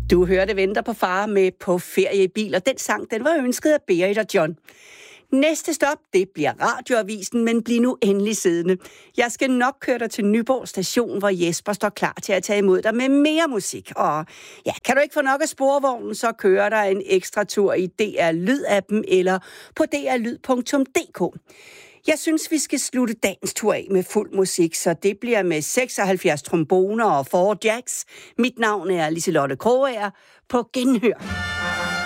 Du hørte Venter på far med På ferie i bil, og den sang, den var ønsket af Berit og John. Næste stop, det bliver Radioavisen, men bliv nu endelig siddende. Jeg skal nok køre dig til Nyborg station, hvor Jesper står klar til at tage imod dig med mere musik. Og ja, kan du ikke få nok af sporvognen, så kører der en ekstra tur i DR Lyd-appen eller på drlyd.dk. Jeg synes, vi skal slutte dagens tur af med fuld musik, så det bliver med 76 tromboner og 4 jacks. Mit navn er Liselotte Krogager. På genhør.